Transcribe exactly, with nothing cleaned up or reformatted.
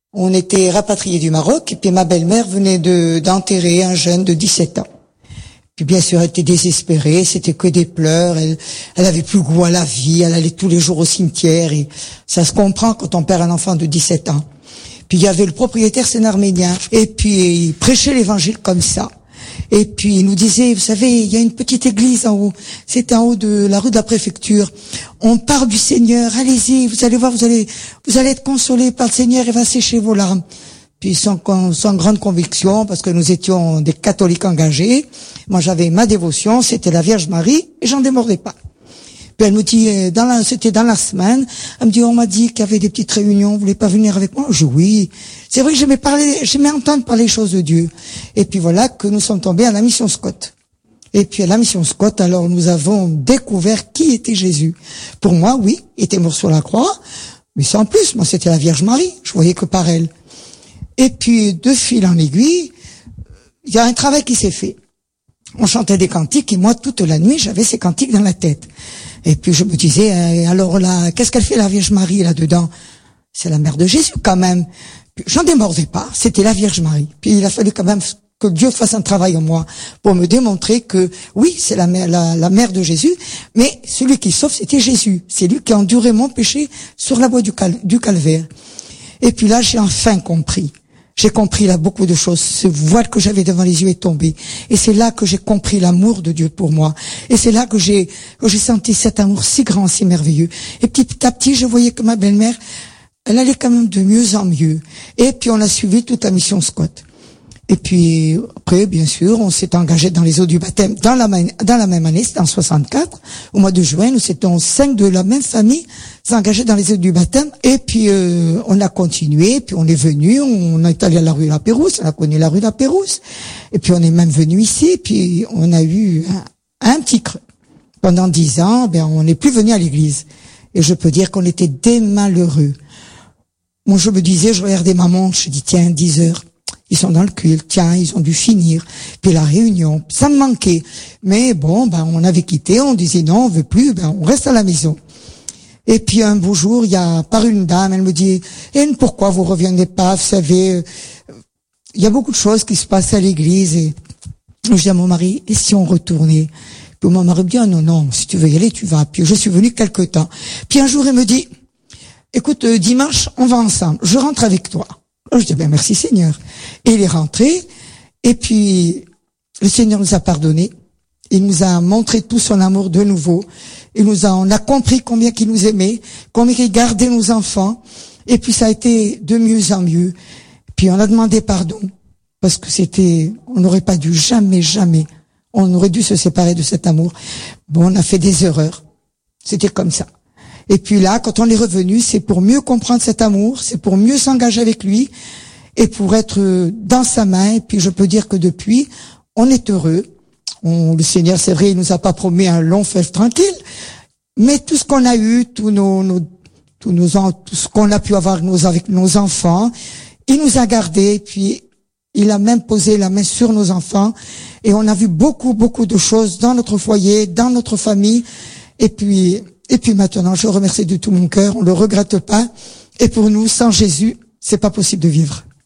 On était rapatriés du Maroc, et puis ma belle-mère venait de d'enterrer un jeune de dix-sept ans. Puis bien sûr, elle était désespérée, c'était que des pleurs, elle, elle avait plus goût à la vie, elle allait tous les jours au cimetière, et ça se comprend quand on perd un enfant de dix-sept ans. Puis il y avait le propriétaire, c'est un Arménien, et puis il prêchait l'évangile comme ça. Et puis il nous disait, vous savez, il y a une petite église en haut, c'est en haut de la rue de la préfecture. On parle du Seigneur, allez-y, vous allez voir, vous allez, vous allez être consolés par le Seigneur et va sécher vos larmes. Puis sans, sans grande conviction, parce que nous étions des catholiques engagés. Moi, j'avais ma dévotion, c'était la Vierge Marie, et j'en démordais pas. Puis elle me dit, dans la, c'était dans la semaine, elle me dit, on m'a dit qu'il y avait des petites réunions, vous voulez pas venir avec moi? Je dis oui. C'est vrai que j'aimais parler, j'aimais entendre parler les choses de Dieu. Et puis voilà que nous sommes tombés à la mission Scott. Et puis à la mission Scott, alors nous avons découvert qui était Jésus. Pour moi, oui, il était mort sur la croix, mais sans plus, moi c'était la Vierge Marie, je voyais que par elle. Et puis, de fil en aiguille, il y a un travail qui s'est fait. On chantait des cantiques et moi, toute la nuit, j'avais ces cantiques dans la tête. Et puis, je me disais, euh, alors là, qu'est-ce qu'elle fait la Vierge Marie là-dedans? C'est la mère de Jésus quand même. Puis, j'en démordais pas, c'était la Vierge Marie. Puis, il a fallu quand même que Dieu fasse un travail en moi pour me démontrer que, oui, c'est la mère, la, la mère de Jésus, mais celui qui sauve, c'était Jésus. C'est lui qui a enduré mon péché sur la voie du, cal, du calvaire. Et puis là, j'ai enfin compris. J'ai compris là beaucoup de choses. Ce voile que j'avais devant les yeux est tombé. Et c'est là que j'ai compris l'amour de Dieu pour moi. Et c'est là que j'ai, que j'ai senti cet amour si grand, si merveilleux. Et petit à petit, je voyais que ma belle-mère, elle allait quand même de mieux en mieux. Et puis on a suivi toute la mission Scott. Et puis après, bien sûr, on s'est engagé dans les eaux du baptême dans la, dans la même année, c'était en soixante-quatre. Au mois de juin, nous étions cinq de la même famille engagés dans les eaux du baptême. Et puis euh, on a continué, puis on est venu, on est allé à la rue La Pérouse, on a connu la rue La Pérouse. Et puis on est même venu ici, puis on a eu un, un petit creux. Pendant dix ans, ben on n'est plus venu à l'église. Et je peux dire qu'on était des malheureux. Moi, je me disais, je regardais ma montre, je dis tiens, dix heures. Ils sont dans le culte, tiens, ils ont dû finir. Puis la réunion, ça me manquait. Mais bon, ben, on avait quitté, on disait non, on veut plus, ben, on reste à la maison. Et puis un beau jour, il y a paru une dame, elle me dit, et pourquoi vous revenez pas, vous savez, il y a beaucoup de choses qui se passent à l'église. Et je dis à mon mari, et si on retournait? Puis mon mari me dit, ah non, non, si tu veux y aller, tu vas. Puis je suis venue quelque temps. Puis un jour, elle me dit, écoute, dimanche, on va ensemble, je rentre avec toi. Je dis, ben merci Seigneur. Et il est rentré, et puis le Seigneur nous a pardonné. Il nous a montré tout son amour de nouveau. Il nous a, on a compris combien qu'il nous aimait, combien il gardait nos enfants. Et puis ça a été de mieux en mieux. Puis on a demandé pardon, parce que c'était, on n'aurait pas dû, jamais, jamais, on aurait dû se séparer de cet amour. Bon, on a fait des erreurs. C'était comme ça. Et puis là, quand on est revenu, c'est pour mieux comprendre cet amour, c'est pour mieux s'engager avec lui et pour être dans sa main. Et puis je peux dire que depuis, on est heureux. On, le Seigneur, c'est vrai, il nous a pas promis un long fleuve tranquille, mais tout ce qu'on a eu, tous nos, nos, tous nos, tout ce qu'on a pu avoir nos, avec nos enfants, il nous a gardés. Et puis il a même posé la main sur nos enfants et on a vu beaucoup, beaucoup de choses dans notre foyer, dans notre famille. Et puis Et puis maintenant, je remercie de tout mon cœur, on le regrette pas. Et pour nous, sans Jésus, c'est pas possible de vivre.